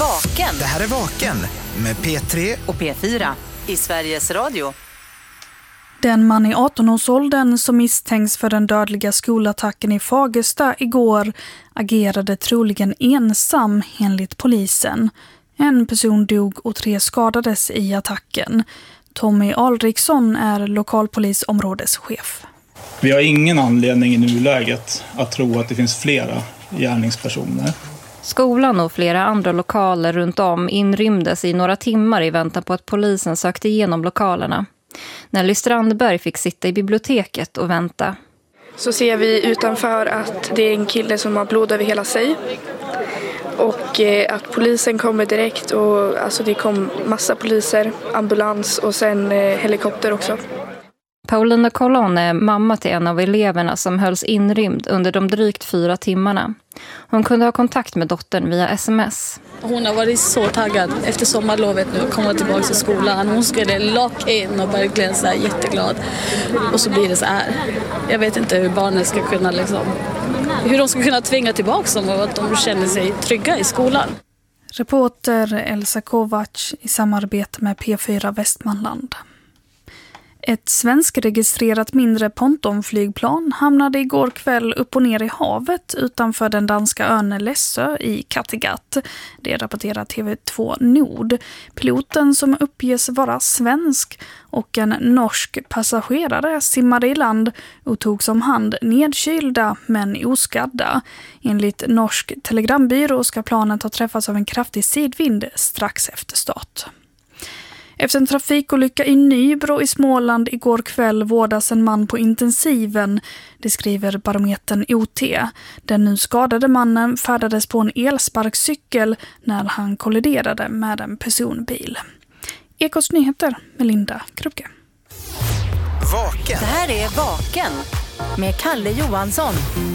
Vaken. Det här är Vaken med P3 och P4 i Sveriges Radio. Den man i 18-årsåldern som misstänks för den dödliga skolattacken i Fagersta igår agerade troligen ensam enligt polisen. En person dog och 3 skadades i attacken. Tommy Alriksson är lokalpolisområdeschef. Vi har ingen anledning i nuläget att tro att det finns flera gärningspersoner. Skolan och flera andra lokaler runt om inrymdes i några timmar i väntan på att polisen sökte igenom lokalerna. Nelly Strandberg fick sitta i biblioteket och vänta. Så ser vi utanför att det är en kille som har blod över hela sig. Och att polisen kommer direkt och alltså det kom massa poliser, ambulans och sen helikopter också. Paulina Collon är mamma till en av eleverna som hölls inrymd under de drygt 4 timmarna. Hon kunde ha kontakt med dottern via sms. Hon har varit så taggad efter sommarlovet nu att komma tillbaka till skolan. Hon skulle lock in och verkligen så här jätteglad. Och så blir det så här. Jag vet inte hur barnen ska kunna hur de ska kunna tvinga tillbaka dem och att de känner sig trygga i skolan. Reporter Elsa Kovac i samarbete med P4 Västmanland. Ett svenskregistrerat mindre pontonflygplan hamnade igår kväll upp och ner i havet utanför den danska ön Lässö i Kattegatt. Det rapporterar TV2 Nord. Piloten som uppges vara svensk och en norsk passagerare simmade i land och tog som hand nedkylda men oskadda. Enligt norsk telegrambyrå ska planet ha träffats av en kraftig sidvind strax efter start. Efter en trafikolycka i Nybro i Småland igår kväll vårdas en man på intensiven, det skriver barometern OT. Den nu skadade mannen färdades på en elsparkcykel när han kolliderade med en personbil. Ekos nyheter med Linda Krupke. Vaken. Det här är Vaken med Kalle Johansson.